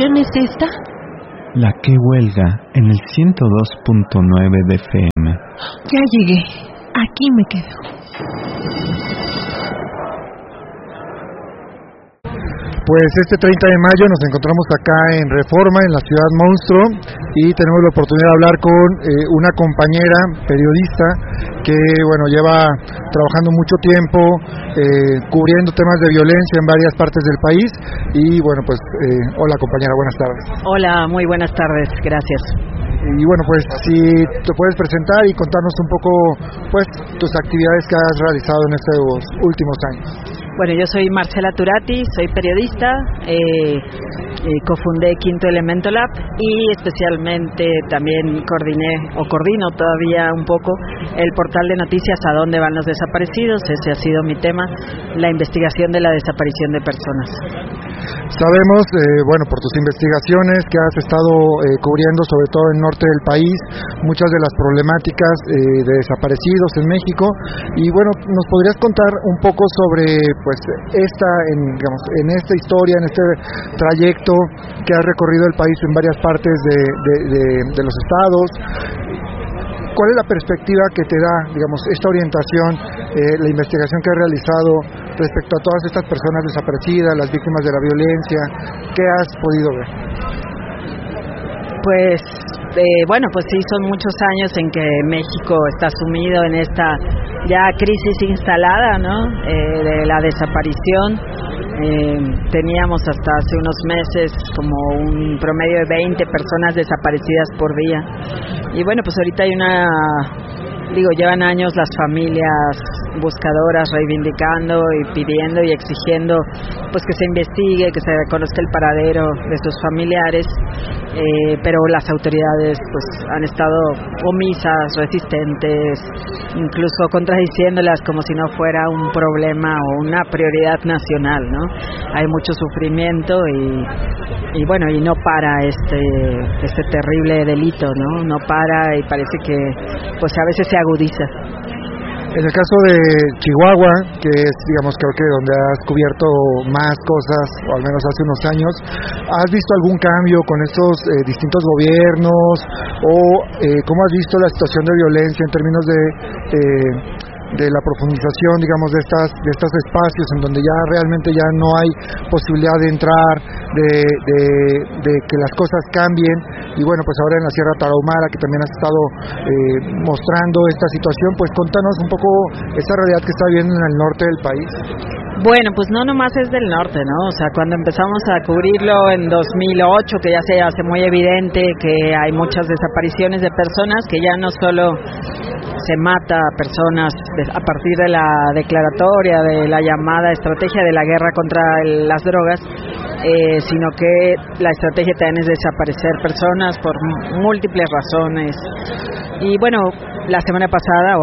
estación es esta? La que huelga en el 102.9 de FM. Ya llegué. Aquí me quedo. Pues este 30 de mayo nos encontramos acá en Reforma, en la ciudad monstruo, y tenemos la oportunidad de hablar con una compañera periodista que lleva trabajando mucho tiempo cubriendo temas de violencia en varias partes del país. Y hola compañera, buenas tardes. Hola, muy buenas tardes, gracias. Y si te puedes presentar y contarnos un poco tus actividades que has realizado en estos últimos años. Bueno, yo soy Marcela Turati, soy periodista, cofundé Quinto Elemento Lab y especialmente también coordino todavía un poco el portal de noticias A Dónde Van los Desaparecidos. Ese ha sido mi tema, la investigación de la desaparición de personas. Sabemos, por tus investigaciones que has estado cubriendo, sobre todo en el norte del país, muchas de las problemáticas de desaparecidos en México. Y ¿nos podrías contar un poco sobre en esta historia, en este trayecto que has recorrido el país en varias partes de los estados? ¿Cuál es la perspectiva que te da, esta orientación, la investigación que has realizado respecto a todas estas personas desaparecidas, las víctimas de la violencia? ¿Qué has podido ver? Sí, son muchos años en que México está sumido en esta ya crisis instalada, ¿no? De la desaparición. Teníamos hasta hace unos meses como un promedio de 20 personas desaparecidas por día. Y ahorita hay llevan años las familias buscadoras reivindicando y pidiendo y exigiendo que se investigue, que se reconozca el paradero de sus familiares, pero las autoridades han estado omisas, resistentes, incluso contradiciéndolas como si no fuera un problema o una prioridad nacional, ¿no? Hay mucho sufrimiento y no para este terrible delito, no para, y parece que a veces se agudiza. En el caso de Chihuahua, que es, creo que donde has cubierto más cosas, o al menos hace unos años, ¿has visto algún cambio con estos distintos gobiernos? ¿O cómo has visto la situación de violencia en términos de la profundización, de estos espacios en donde ya realmente ya no hay posibilidad de entrar, de que las cosas cambien? Y ahora en la Sierra Tarahumara, que también has estado mostrando esta situación, contanos un poco esa realidad que está viviendo en el norte del país. No nomás es del norte, ¿no? O sea, cuando empezamos a cubrirlo en 2008, que ya se hace muy evidente que hay muchas desapariciones de personas, que ya no solo se mata a personas a partir de la declaratoria de la llamada estrategia de la guerra contra las drogas, sino que la estrategia también es desaparecer personas por múltiples razones. Y la semana pasada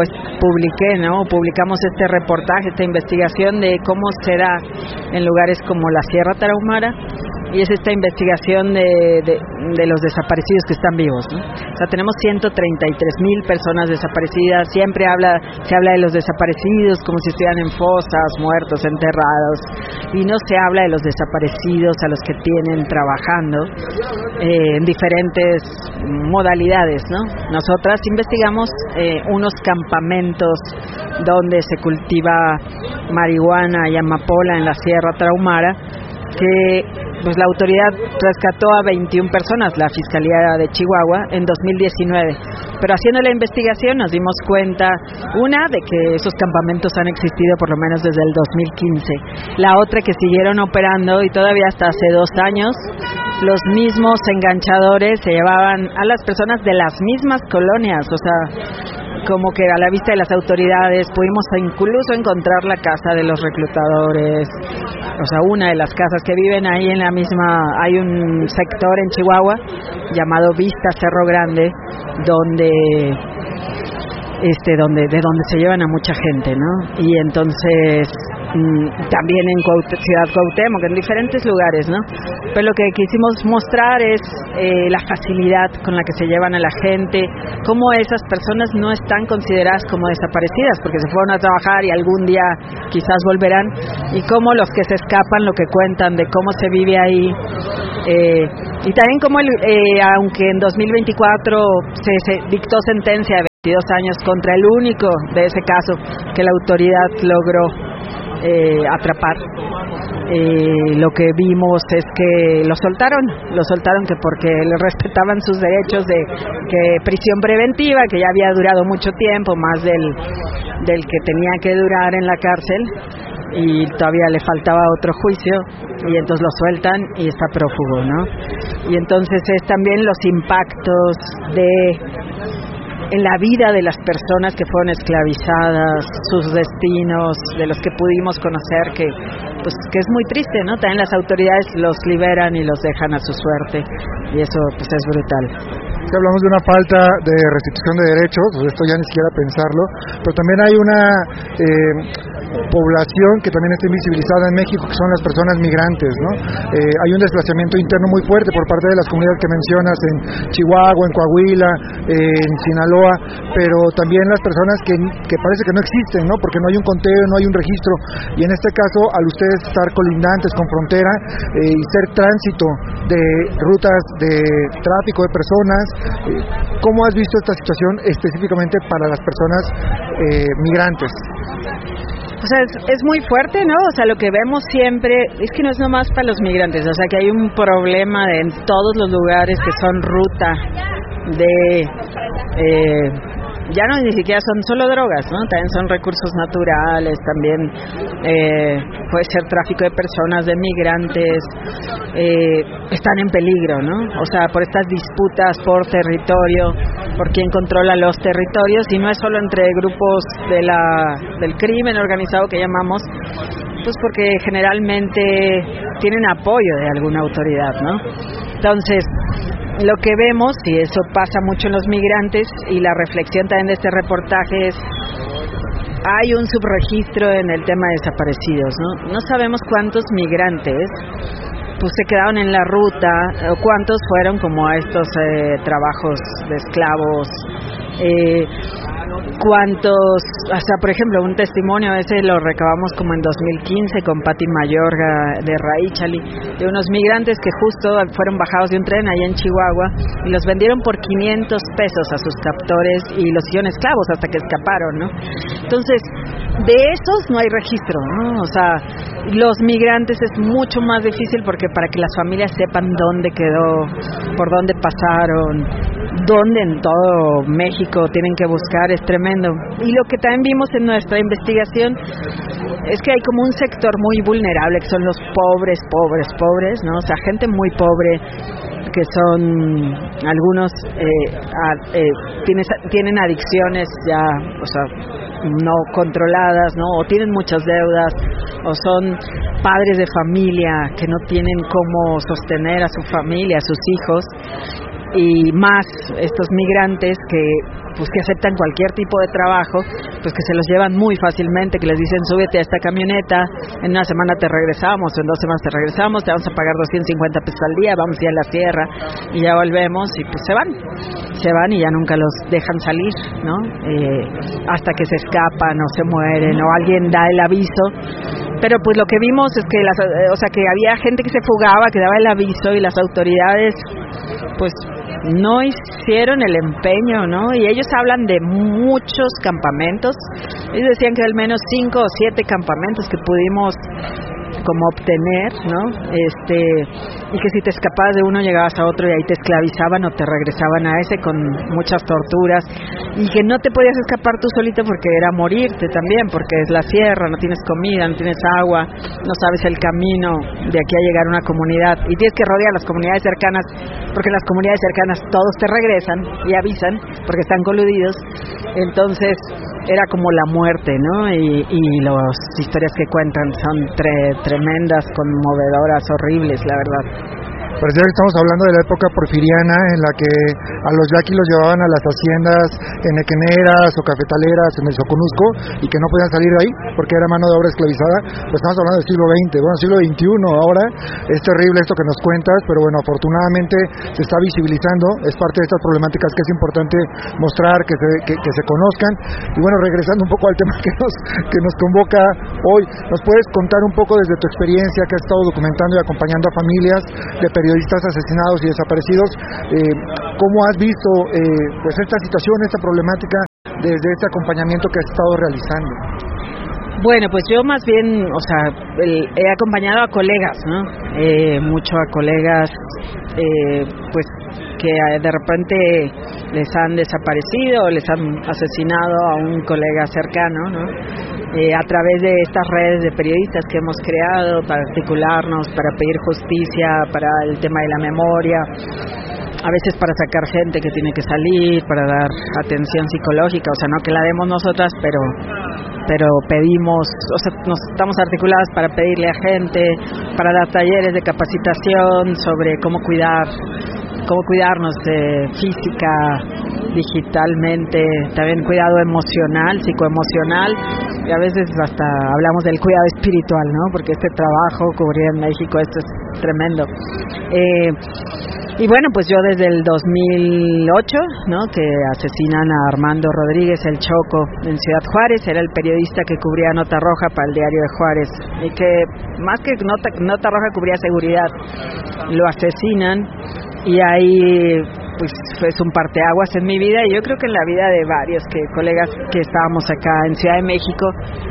publicamos este reportaje, esta investigación de cómo se da en lugares como la Sierra Tarahumara, y es esta investigación de los desaparecidos que están vivos, ¿no? O sea, tenemos 133,000 personas desaparecidas. Siempre se habla de los desaparecidos como si estuvieran en fosas, muertos, enterrados, y no se habla de los desaparecidos a los que tienen trabajando en diferentes modalidades, ¿no? Nosotras investigamos unos campamentos donde se cultiva marihuana y amapola en la Sierra Tarahumara, que la autoridad rescató a 21 personas, la Fiscalía de Chihuahua, en 2019. Pero haciendo la investigación nos dimos cuenta, una, de que esos campamentos han existido por lo menos desde el 2015. La otra, que siguieron operando y todavía hasta hace 2 años los mismos enganchadores se llevaban a las personas de las mismas colonias. O sea, como que a la vista de las autoridades pudimos incluso encontrar la casa de los reclutadores, o sea, una de las casas que viven ahí en la misma. Hay un sector en Chihuahua llamado Vista Cerro Grande, donde se llevan a mucha gente, ¿no? Y entonces también en Ciudad Cuauhtémoc, en diferentes lugares, ¿no? Pero lo que quisimos mostrar es la facilidad con la que se llevan a la gente, cómo esas personas no están consideradas como desaparecidas, porque se fueron a trabajar y algún día quizás volverán, y cómo los que se escapan, lo que cuentan de cómo se vive ahí, y también cómo, aunque en 2024 se dictó sentencia de 22 años contra el único de ese caso que la autoridad logró atrapar, lo que vimos es que lo soltaron que porque le respetaban sus derechos de que prisión preventiva, que ya había durado mucho tiempo, más del que tenía que durar en la cárcel, y todavía le faltaba otro juicio, y entonces lo sueltan y está prófugo, ¿no? Y entonces es también los impactos en la vida de las personas que fueron esclavizadas, sus destinos, de los que pudimos conocer, que es muy triste, ¿no? También las autoridades los liberan y los dejan a su suerte, y eso pues es brutal. Hablamos de una falta de restitución de derechos, esto ya ni siquiera pensarlo, pero también hay una población que también está invisibilizada en México, que son las personas migrantes, ¿no? Hay un desplazamiento interno muy fuerte por parte de las comunidades que mencionas en Chihuahua, en Coahuila, en Sinaloa, pero también las personas que parece que no existen, ¿no? Porque no hay un conteo, no hay un registro, y en este caso, al ustedes estar colindantes con frontera y ser tránsito de rutas de tráfico de personas, ¿cómo has visto esta situación específicamente para las personas migrantes? O sea, es muy fuerte, ¿no? O sea, lo que vemos siempre es que no es nomás para los migrantes, o sea, que hay un problema en todos los lugares que son ruta de... ya no ni siquiera son solo drogas, ¿no? También son recursos naturales, también puede ser tráfico de personas, de migrantes, están en peligro, ¿no? O sea, por estas disputas por territorio, por quién controla los territorios, y no es solo entre grupos del crimen organizado que llamamos, pues porque generalmente tienen apoyo de alguna autoridad, ¿no? Entonces, lo que vemos, y eso pasa mucho en los migrantes, y la reflexión también de este reportaje es, hay un subregistro en el tema de desaparecidos, ¿no? No sabemos cuántos migrantes pues se quedaron en la ruta, o cuántos fueron como a estos trabajos de esclavos, cuántos, o sea, por ejemplo, un testimonio ese lo recabamos como en 2015 con Pati Mayorga de Raíchali, de unos migrantes que justo fueron bajados de un tren allá en Chihuahua y los vendieron por 500 pesos a sus captores y los hicieron esclavos hasta que escaparon, ¿no? Entonces, de esos no hay registro, ¿no? O sea, los migrantes es mucho más difícil porque para que las familias sepan dónde quedó, por dónde pasaron, dónde en todo México tienen que buscar, es tremendo. Y lo que también vimos en nuestra investigación es que hay como un sector muy vulnerable, que son los pobres, ¿no? O sea, gente muy pobre, que son algunos tienen adicciones ya, o sea, no controladas, ¿no? O tienen muchas deudas, o son padres de familia que no tienen cómo sostener a su familia, a sus hijos, y más estos migrantes que aceptan cualquier tipo de trabajo, pues que se los llevan muy fácilmente, que les dicen súbete a esta camioneta, en una semana te regresamos, o en 2 semanas te regresamos, te vamos a pagar 250 pesos al día, vamos a ir a la sierra y ya volvemos, y pues se van y ya nunca los dejan salir, ¿no? Hasta que se escapan o se mueren o alguien da el aviso. Pero pues lo que vimos es que que había gente que se fugaba, que daba el aviso, y las autoridades pues no hicieron el empeño, ¿no? Y ellos hablan de muchos campamentos. Ellos decían que al menos 5 o 7 campamentos que pudimos como obtener, ¿no? Y que si te escapabas de uno llegabas a otro y ahí te esclavizaban o te regresaban a ese con muchas torturas, y que no te podías escapar tú solito porque era morirte también, porque es la sierra, no tienes comida, no tienes agua, no sabes el camino de aquí a llegar a una comunidad, y tienes que rodear las comunidades cercanas, porque las comunidades cercanas todos te regresan y avisan porque están coludidos. Entonces era como la muerte, ¿no? Y las historias que cuentan son tremendas, conmovedoras, horribles, la verdad. Parecía que estamos hablando de la época porfiriana en la que a los yaquis los llevaban a las haciendas enequeneras o cafetaleras en el Soconusco y que no podían salir de ahí porque era mano de obra esclavizada. Pues estamos hablando del siglo XX, bueno, siglo XXI ahora. Es terrible esto que nos cuentas, pero bueno, afortunadamente se está visibilizando, es parte de estas problemáticas que es importante mostrar, que se conozcan. Y bueno, regresando un poco al tema que nos convoca hoy, ¿nos puedes contar un poco desde tu experiencia que has estado documentando y acompañando a familias de periodistas asesinados y desaparecidos, cómo has visto pues esta situación, esta problemática desde este acompañamiento que has estado realizando? Bueno, pues yo más bien, o sea, he acompañado a colegas, ¿no? Mucho a colegas, pues que de repente les han desaparecido, les han asesinado a un colega cercano, ¿no? A través de estas redes de periodistas que hemos creado para articularnos, para pedir justicia, para el tema de la memoria, a veces para sacar gente que tiene que salir, para dar atención psicológica, o sea, no que la demos nosotras, pero pedimos, o sea, nos estamos articuladas para pedirle a gente, para dar talleres de capacitación sobre cómo cuidarnos física, digitalmente, también cuidado emocional, psicoemocional, y a veces hasta hablamos del cuidado espiritual, ¿no? Porque este trabajo cubrir en México, esto es tremendo. Y bueno, pues yo desde el 2008, ¿no? Que asesinan a Armando Rodríguez, el Choco, en Ciudad Juárez, era el periodista que cubría Nota Roja para el Diario de Juárez, y que más que Nota Roja cubría seguridad, lo asesinan, y ahí pues es un parteaguas en mi vida, y yo creo que en la vida de varios colegas que estábamos acá en Ciudad de México,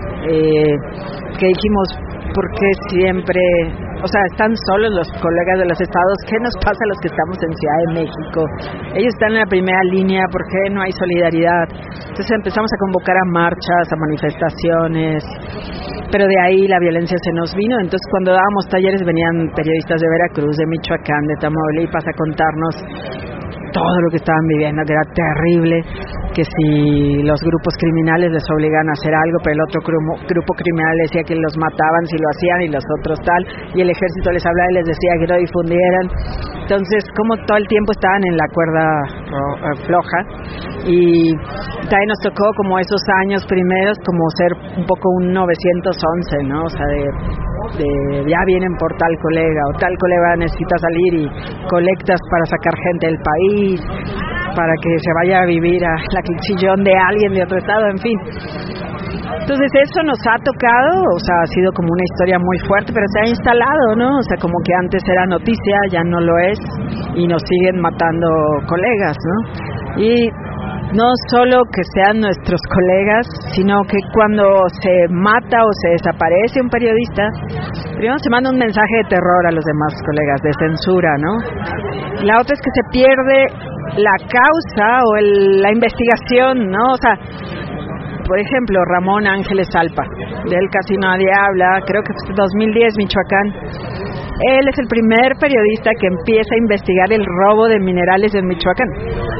que dijimos, ¿por qué siempre, o sea, están solos los colegas de los estados? ¿Qué nos pasa a los que estamos en Ciudad de México? Ellos están en la primera línea, ¿por qué no hay solidaridad? Entonces empezamos a convocar a marchas, a manifestaciones, pero de ahí la violencia se nos vino. Entonces cuando dábamos talleres venían periodistas de Veracruz, de Michoacán, de Tamaulipas a contarnos todo lo que estaban viviendo, que era terrible, que si los grupos criminales les obligan a hacer algo, pero el otro grupo criminal decía que los mataban si lo hacían y los otros tal, y el ejército les hablaba y les decía que no difundieran. Entonces, como todo el tiempo estaban en la cuerda floja, y también nos tocó como esos años primeros como ser un poco un 911, ¿no? O sea, de ya vienen por tal colega, o tal colega necesita salir, y colectas para sacar gente del país, para que se vaya a vivir a la sillón de alguien de otro estado, en fin. Entonces eso nos ha tocado, o sea, ha sido como una historia muy fuerte, pero se ha instalado, ¿no? O sea, como que antes era noticia, ya no lo es, y nos siguen matando colegas, ¿no? Y no solo que sean nuestros colegas, sino que cuando se mata o se desaparece un periodista, primero se manda un mensaje de terror a los demás colegas, de censura, ¿no? La otra es que se pierde la causa o la investigación, ¿no? O sea, por ejemplo, Ramón Ángeles Alpa, de él casi nadie habla, creo que fue 2010, Michoacán. Él es el primer periodista que empieza a investigar el robo de minerales en Michoacán.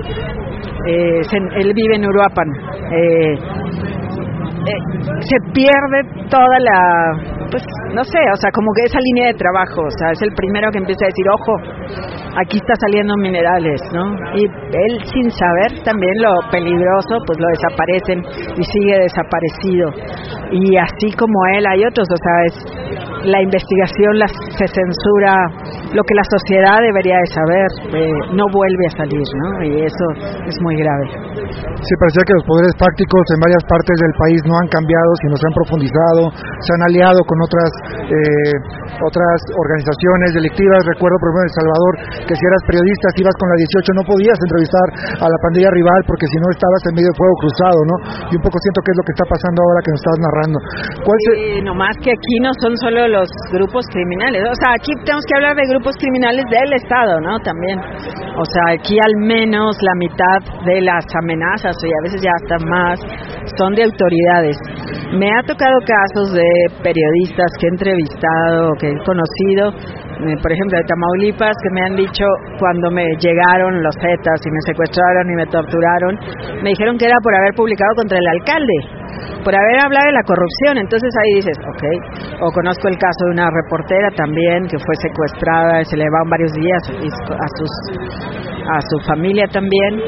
Él vive en Uruapan. Se pierde toda la, pues no sé, o sea, como que esa línea de trabajo, o sea, es el primero que empieza a decir, ojo, aquí está saliendo minerales, ¿no? Y él, sin saber también lo peligroso, pues lo desaparecen y sigue desaparecido. Y así como él hay otros, o sea, la investigación se censura, lo que la sociedad debería de saber, no vuelve a salir, ¿no? Y eso es muy grave. Sí, parecía que los poderes fácticos en varias partes del país no han cambiado, sino se han profundizado, se han aliado con otras organizaciones delictivas. Recuerdo, por ejemplo, en El Salvador, que si eras periodista, si ibas con la 18, no podías entrevistar a la pandilla rival, porque si no estabas en medio de fuego cruzado, ¿no? Y un poco siento que es lo que está pasando ahora que nos estás narrando. No más que aquí no son solo los grupos criminales, o sea, aquí tenemos que hablar de grupos criminales del Estado, ¿no? También, o sea, aquí al menos la mitad de las amenazas, y a veces ya hasta más, son de autoridades. Me ha tocado casos de periodistas que he entrevistado, que he conocido, por ejemplo de Tamaulipas, que me han dicho, cuando me llegaron los Zetas y me secuestraron y me torturaron, me dijeron que era por haber publicado contra el alcalde. por haber hablado de la corrupción. Entonces ahí dices, ok. O conozco el caso de una reportera también que fue secuestrada, se le llevaron varios días a su familia también,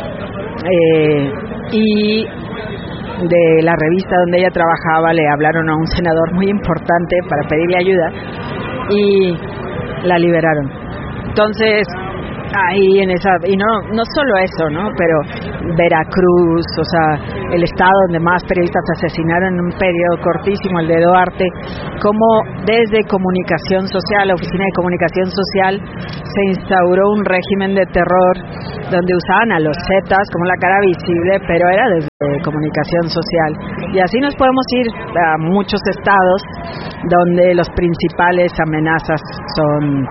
y de la revista donde ella trabajaba le hablaron a un senador muy importante para pedirle ayuda y la liberaron. Entonces ahí en esa, y no solo eso, ¿no? Pero Veracruz, o sea, el estado donde más periodistas asesinaron en un periodo cortísimo, el de Duarte, como desde comunicación social, la Oficina de Comunicación Social, se instauró un régimen de terror donde usaban a los Zetas como la cara visible, pero era desde comunicación social. Y así nos podemos ir a muchos estados donde los principales amenazas son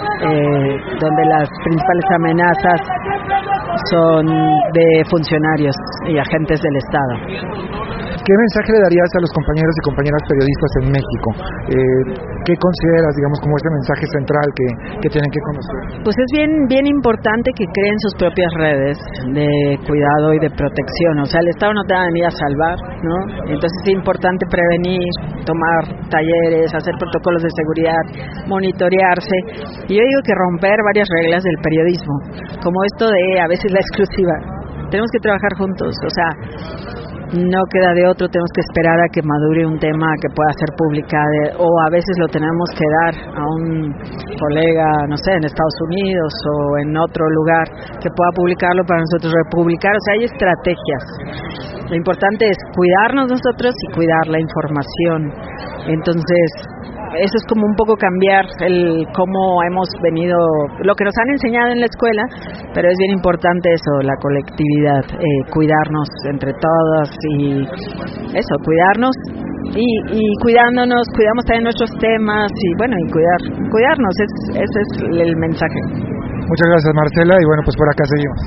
de funcionarios y agentes del Estado. ¿Qué mensaje le darías a los compañeros y compañeras periodistas en México? ¿Qué consideras, digamos, como ese mensaje central que tienen que conocer? Pues es bien importante que creen sus propias redes de cuidado y de protección. O sea, el Estado no te va a venir a salvar, ¿no? Entonces es importante prevenir, tomar talleres, hacer protocolos de seguridad, monitorearse. Y yo digo que romper varias reglas del periodismo, como esto de a veces la exclusiva. Tenemos que trabajar juntos, o sea, no queda de otro, tenemos que esperar a que madure un tema que pueda ser publicado, o a veces lo tenemos que dar a un colega, no sé, en Estados Unidos o en otro lugar que pueda publicarlo para nosotros republicar. O sea, hay estrategias. Lo importante es cuidarnos nosotros y cuidar la información. Entonces, eso es como un poco cambiar el cómo hemos venido, lo que nos han enseñado en la escuela, pero es bien importante eso, la colectividad, cuidarnos entre todos y eso, cuidarnos y cuidándonos, cuidamos también nuestros temas y bueno, y cuidarnos, ese es el mensaje. Muchas gracias, Marcela, y bueno, pues por acá seguimos.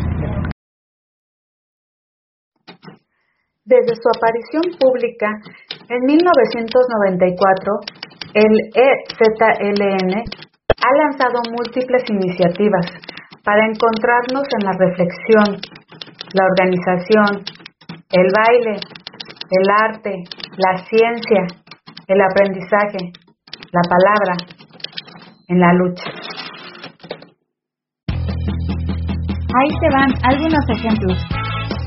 Desde su aparición pública en 1994, el EZLN ha lanzado múltiples iniciativas para encontrarnos en la reflexión, la organización, el baile, el arte, la ciencia, el aprendizaje, la palabra, en la lucha. Ahí te van algunos ejemplos.